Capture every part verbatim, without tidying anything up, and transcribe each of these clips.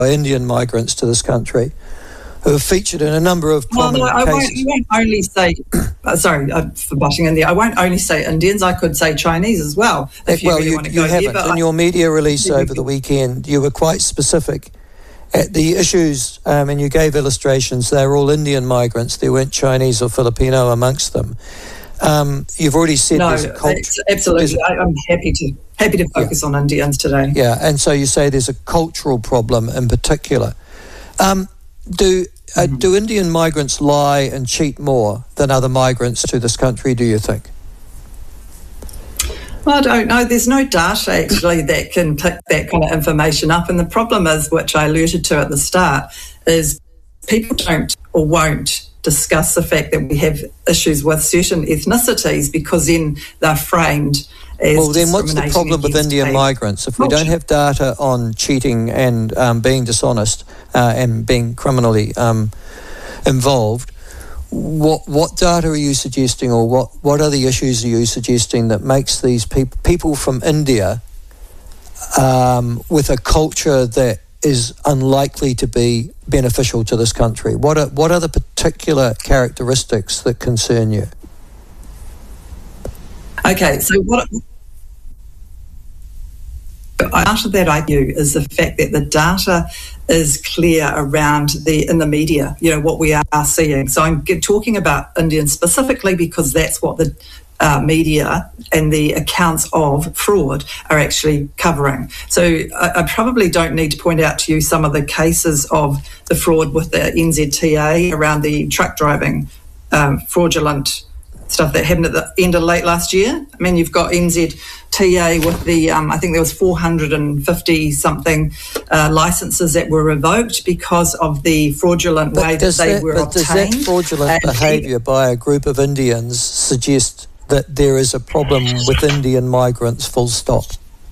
Indian migrants to this country who have featured in a number of well, prominent no, I cases. Won't, I won't only say, uh, sorry uh, for butting in there, I won't only say Indians, I could say Chinese as well. If you well, really you, want to you go haven't. there, In I, your media release over the weekend, you were quite specific at the issues, um, and you gave illustrations. They're all Indian migrants. There weren't Chinese or Filipino amongst them. Um, you've already said no, there's a culture. absolutely. I, I'm happy to happy to focus yeah. on Indians today. Yeah, and so you say there's a cultural problem in particular. Um, do uh, mm-hmm. do Indian migrants lie and cheat more than other migrants to this country, do you think? Well, I don't know. There's no data actually that can pick that kind of information up. And the problem is, which I alluded to at the start, is people don't or won't discuss the fact that we have issues with certain ethnicities because then they're framed as well, then what's the problem with Indian people. migrants? If we don't have data on cheating and um, being dishonest uh, and being criminally um, involved, what what data are you suggesting, or what, what are the issues are you suggesting that makes these people people from India um, with a culture that is unlikely to be beneficial to this country? What are what are the particular characteristics that concern you? Okay, so what out of that I view is the fact that the data is clear around the in the media, you know, what we are seeing. So I'm talking about Indians specifically because that's what the uh, media and the accounts of fraud are actually covering. So I, I probably don't need to point out to you some of the cases of the fraud with the N Z T A around the truck driving um, fraudulent stuff that happened at the end of late last year. I mean, you've got N Z T A with the, um, I think there was four hundred fifty something uh, licences that were revoked because of the fraudulent but way that they that, were but obtained. Does that fraudulent behaviour by a group of Indians suggest that there is a problem with Indian migrants, full stop?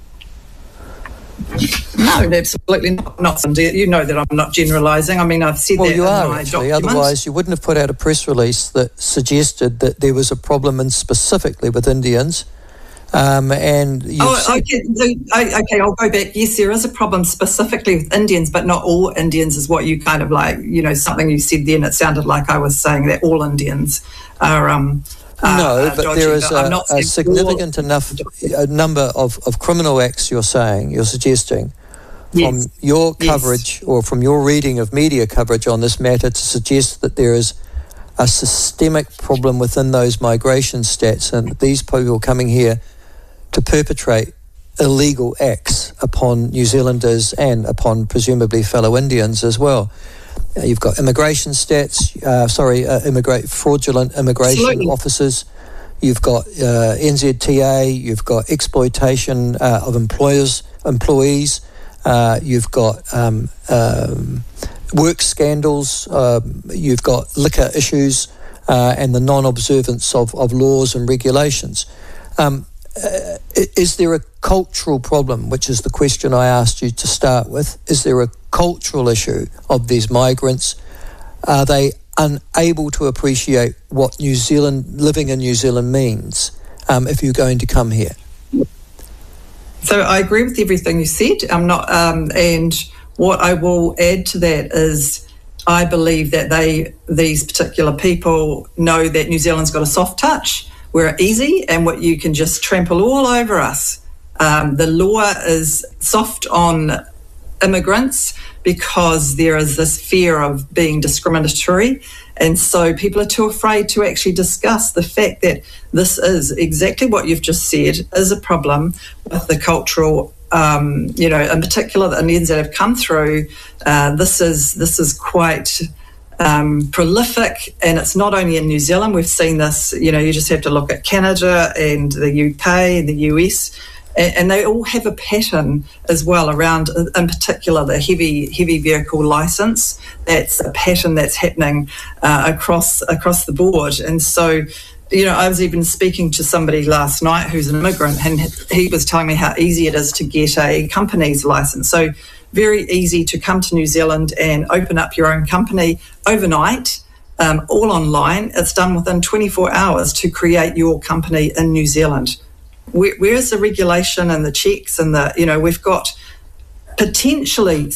No, absolutely not. not. You know that I'm not generalising. I mean, I've said well, that you in are my actually. document. Otherwise, you wouldn't have put out a press release that suggested that there was a problem, and specifically with Indians. Um, and oh, okay. okay, I'll go back. Yes, there is a problem specifically with Indians, but not all Indians is what you kind of like, you know, something you said then. It sounded like I was saying that all Indians are... Um, no, uh, but dodgy, there is but a, a significant enough a number of, of criminal acts you're saying, you're suggesting, from yes. your coverage yes. or from your reading of media coverage on this matter to suggest that there is a systemic problem within those migration stats and these people coming here to perpetrate illegal acts upon New Zealanders and upon presumably fellow Indians as well. Uh, you've got immigration stats, uh, sorry, uh, immigrate fraudulent immigration Absolutely. officers. You've got uh, N Z T A. You've got exploitation uh, of employers, employees. Uh, you've got um, um, work scandals. Uh, you've got liquor issues uh, and the non-observance of, of laws and regulations. Um, uh, is there a cultural problem, which is the question I asked you to start with? Is there a cultural issue of these migrants? Are they unable to appreciate what New Zealand, living in New Zealand means um, if you're going to come here? So I agree with everything you said. I'm not, um, and what I will add to that is I believe that they, these particular people, know that New Zealand's got a soft touch. We're easy, and what you can just trample all over us. Um, the law is soft on immigrants because there is this fear of being discriminatory, and so people are too afraid to actually discuss the fact that this is exactly what you've just said is a problem with the cultural, um, you know, in particular the Indians that have come through. Uh, this is this is quite um, prolific, and it's not only in New Zealand. We've seen this. You know, you just have to look at Canada and the U K and the U S. And they all have a pattern as well around, in particular, the heavy heavy vehicle licence. That's a pattern that's happening uh, across across the board. And so, you know, I was even speaking to somebody last night who's an immigrant, and he was telling me how easy it is to get a company's licence. So very easy to come to New Zealand and open up your own company overnight, um, all online. It's done within twenty-four hours to create your company in New Zealand. Where, where's the regulation and the checks and the, you know, we've got potentially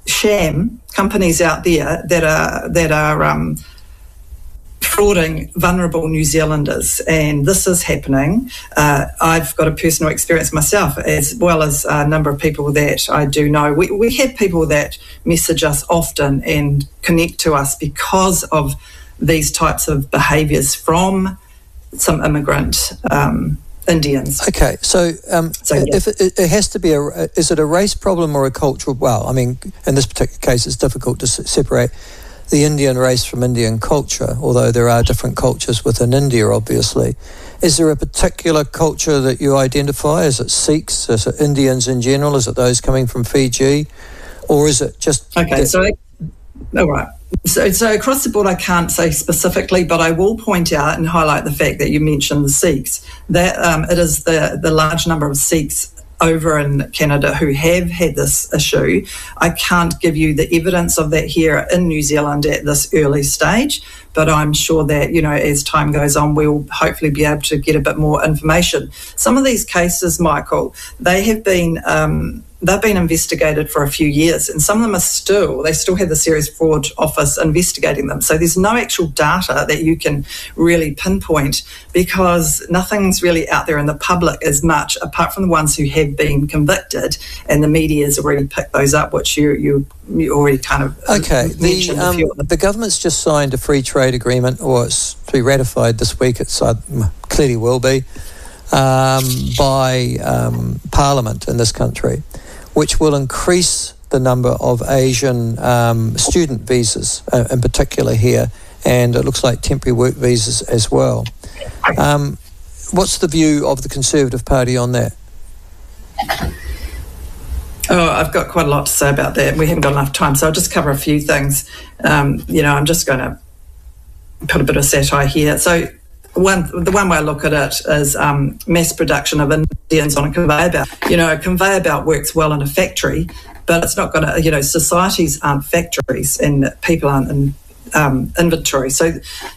sham companies out there that are that are um, frauding vulnerable New Zealanders, and this is happening. Uh, I've got a personal experience myself, as well as a number of people that I do know. We, we have people that message us often and connect to us because of these types of behaviours from some immigrant um, Indians. Okay, so, um, so yeah. if it, it has to be a, is it a race problem or a cultural? Well, I mean, in this particular case, it's difficult to s- separate the Indian race from Indian culture, although there are different cultures within India, obviously. Is there a particular culture that you identify? Is it Sikhs? Is it Indians in general? Is it those coming from Fiji? Or is it just... Okay, that- so, all right. So, so across the board, I can't say specifically, but I will point out and highlight the fact that you mentioned the Sikhs, that um, it is the, the large number of Sikhs over in Canada who have had this issue. I can't give you the evidence of that here in New Zealand at this early stage, but I'm sure that, you know, as time goes on, we'll hopefully be able to get a bit more information. Some of these cases, Michael, they have been... Um, They've been investigated for a few years, and some of them are still, they still have the Serious Fraud Office investigating them. So there's no actual data that you can really pinpoint, because nothing's really out there in the public as much, apart from the ones who have been convicted, and the media has already picked those up, which you you, you already kind of Okay, mentioned. the, um, a few of them. the government's just signed a free trade agreement, or it's to be ratified this week, it uh, clearly will be, um, by um, Parliament in this country, which will increase the number of Asian um, student visas, uh, in particular here, and it looks like temporary work visas as well. Um, what's the view of the Conservative Party on that? Oh, I've got quite a lot to say about that. We haven't got enough time, so I'll just cover a few things. Um, you know, I'm just going to put a bit of satire here. So One, the one way I look at it is um, mass production of Indians on a conveyor belt. You know, a conveyor belt works well in a factory, but it's not going to, you know, societies aren't factories and people aren't in um, inventory. So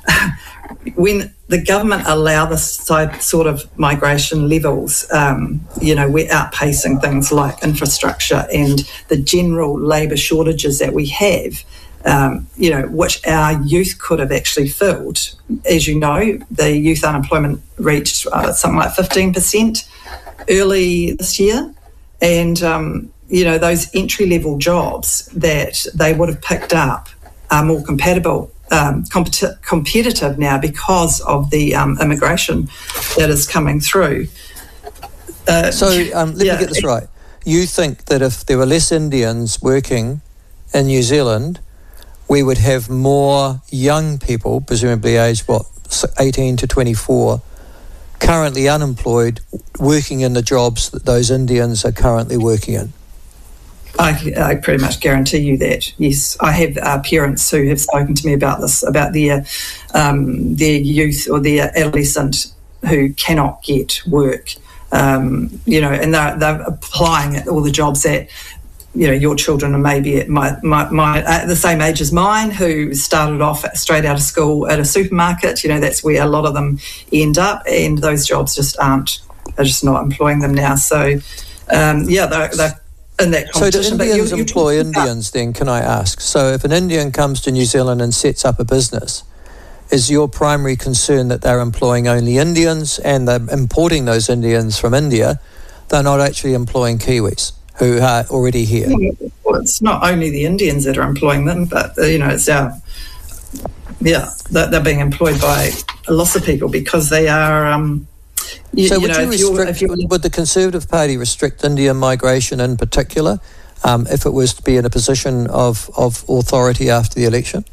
when the government allow this sort of migration levels, um, you know, we're outpacing things like infrastructure and the general labour shortages that we have. Um, you know, which our youth could have actually filled. As you know, the youth unemployment reached uh, something like fifteen percent early this year. And, um, you know, those entry-level jobs that they would have picked up are more compatible, um, compet- competitive now because of the um, immigration that is coming through. Uh, so um, let yeah. me get this right. You think that if there were less Indians working in New Zealand, we would have more young people, presumably aged, what, eighteen to twenty-four, currently unemployed, working in the jobs that those Indians are currently working in? I, I pretty much guarantee you that, yes. I have uh, parents who have spoken to me about this, about their, um, their youth or their adolescent who cannot get work, um, you know, and they're, they're applying at all the jobs that, you know, your children are maybe at my, my, my at the same age as mine, who started off straight out of school at a supermarket. You know, that's where a lot of them end up, and those jobs just aren't, are just not employing them now. So, um, yeah, they're, they're in that competition. So do but Indians you, you employ Indians then, can I ask? So if an Indian comes to New Zealand and sets up a business, is your primary concern that they're employing only Indians and they're importing those Indians from India? They're not actually employing Kiwis who are already here? Well, it's not only the Indians that are employing them, but, uh, you know, it's our, yeah, they're, they're being employed by lots of people because they are, um, you, so you would know, you if you're, restrict, if you're, would, would the Conservative Party restrict Indian migration in particular um, if it was to be in a position of, of authority after the election?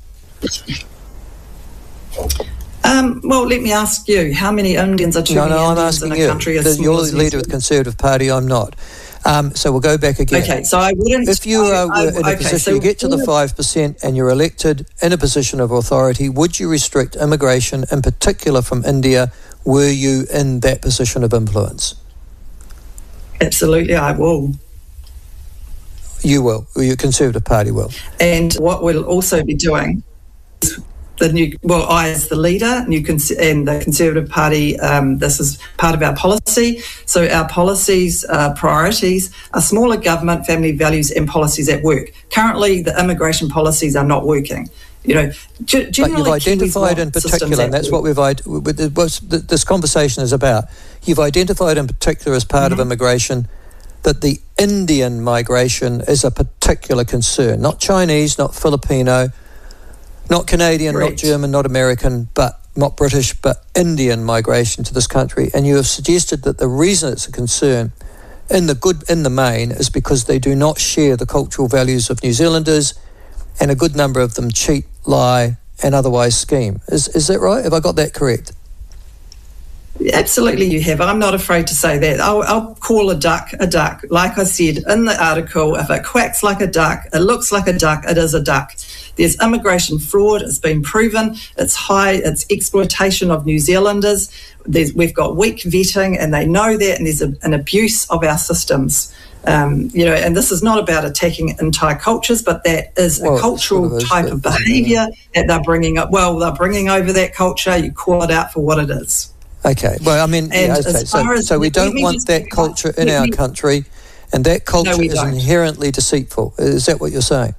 Um, well, let me ask you, how many Indians are too no, many no, I'm Indians asking in a you. country as The, small you're as the New leader of the Zealand? Conservative Party, I'm not. Um, so we'll go back again. Okay, so I wouldn't... If you are I, I, in a okay, position, so you get to the five percent and you're elected in a position of authority, would you restrict immigration, in particular from India, were you in that position of influence? Absolutely, I will. You will, or your Conservative Party will. And what we'll also be doing is the new, well, I as the leader, new cons- and the Conservative Party, um, this is part of our policy. So our policies, uh, priorities are smaller government, family values and policies at work. Currently, the immigration policies are not working. You know, g- but you've identified in particular, and that's what we've this conversation is about. You've identified in particular as part mm-hmm. of immigration that the Indian migration is a particular concern, not Chinese, not Filipino, not Canadian, Correct. Not German, not American, but not British, but Indian migration to this country. And you have suggested that the reason it's a concern in the good, in the main, is because they do not share the cultural values of New Zealanders, and a good number of them cheat, lie, and otherwise scheme. Is is that right? Have I got that correct? Absolutely you have. I'm not afraid to say that. I'll, I'll call a duck a duck. Like I said in the article, if it quacks like a duck, it looks like a duck, it is a duck. There's immigration fraud. It's been proven. It's high. It's exploitation of New Zealanders. There's, we've got weak vetting, and they know that, and there's a, an abuse of our systems. Um, you know, and this is not about attacking entire cultures, but that is well, a cultural sort of type of behaviour that they're bringing up. Well, they're bringing over that culture. You call it out for what it is. Okay. Well, I mean, yeah, okay. so, so we don't want that culture in our country, and that culture no, is don't. inherently deceitful. Is that what you're saying?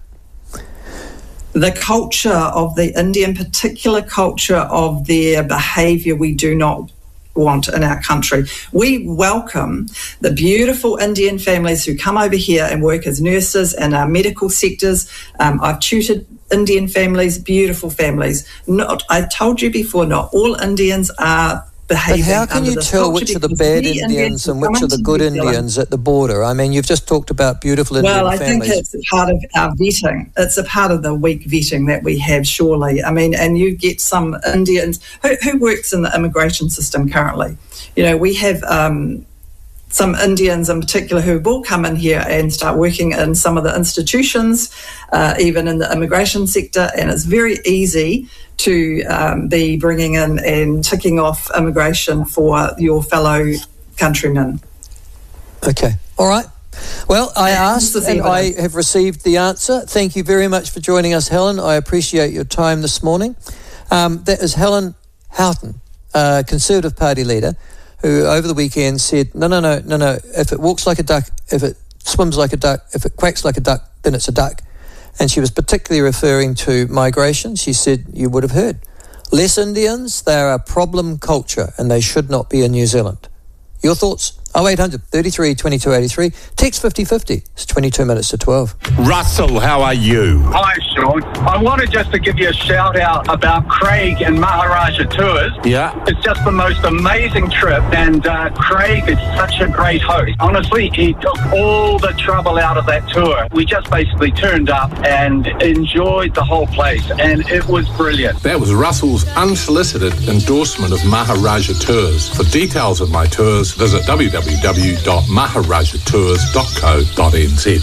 The culture of the Indian, particular culture of their behaviour, we do not want in our country. We welcome the beautiful Indian families who come over here and work as nurses in our medical sectors. Um, I've tutored Indian families, beautiful families. Not, I told you before, not all Indians are behaving. But how can you tell which are the bad Indians and which are the good Indians at the border? I mean, you've just talked about beautiful Indian families. Well, I families. think it's a part of our vetting. It's a part of the weak vetting that we have, surely. I mean, and you get some Indians who, who works in the immigration system currently. You know, we have um, some Indians in particular who will come in here and start working in some of the institutions, uh, even in the immigration sector, and it's very easy to um, be bringing in and ticking off immigration for your fellow countrymen. Okay, all right. Well, I asked and I have received the answer. Thank you very much for joining us, Helen. I appreciate your time this morning. Um, that is Helen Houghton, uh, Conservative Party leader, who over the weekend said, no, no, no, no, no, if it walks like a duck, if it swims like a duck, if it quacks like a duck, then it's a duck. And she was particularly referring to migration. She said, you would have heard, less Indians, they are a problem culture and they should not be in New Zealand. Your thoughts? oh eight hundred, thirty-three, twenty-two eighty-three. Text fifty fifty. It's twenty-two minutes to twelve. Russell, how are you? Hi, Sean. I wanted just to give you a shout out about Craig and Maharaja Tours. Yeah. It's just the most amazing trip, and uh, Craig is such a great host. Honestly, he took all the trouble out of that tour. We just basically turned up and enjoyed the whole place, and it was brillint. That was Russell's unsolicited endorsement of Maharaja Tours. For details of my tours, visit w w w dot maharaja tours dot co dot n z.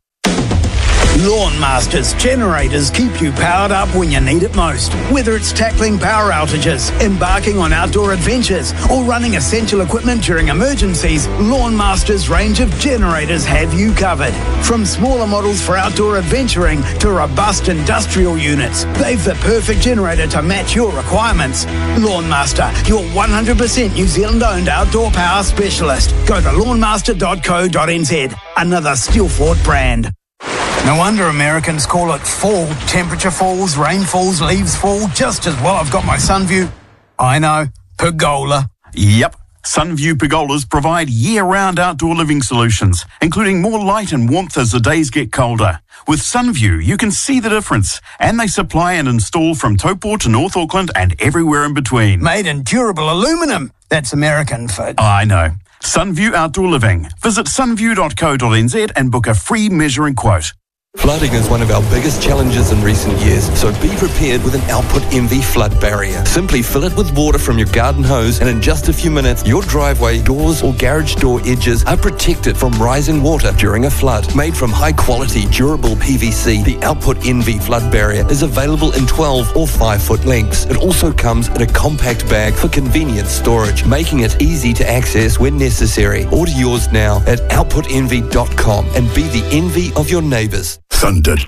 Lawn Masters generators keep you powered up when you need it most. Whether it's tackling power outages, embarking on outdoor adventures, or running essential equipment during emergencies, Lawn Masters' range of generators have you covered. From smaller models for outdoor adventuring to robust industrial units, they've the perfect generator to match your requirements. Lawn Master, your one hundred percent New Zealand-owned outdoor power specialist. Go to lawn master dot co dot n z, another Steelfort brand. No wonder Americans call it fall. Temperature falls, rain falls, leaves fall, just as well I've got my Sunview. I know, pergola. Yep. Sunview pergolas provide year-round outdoor living solutions, including more light and warmth as the days get colder. With Sunview, you can see the difference, and they supply and install from Taupo to North Auckland and everywhere in between. Made in durable aluminum. That's American for... I know. Sunview Outdoor Living. Visit sunview dot co dot n z and book a free measuring quote. Flooding is one of our biggest challenges in recent years, so be prepared with an Output Envy flood barrier. Simply fill it with water from your garden hose, and in just a few minutes, your driveway, doors or garage door edges are protected from rising water during a flood. Made from high-quality, durable P V C, the Output Envy flood barrier is available in twelve or five foot lengths. It also comes in a compact bag for convenient storage, making it easy to access when necessary. Order yours now at output envy dot com and be the envy of your neighbours. Thunder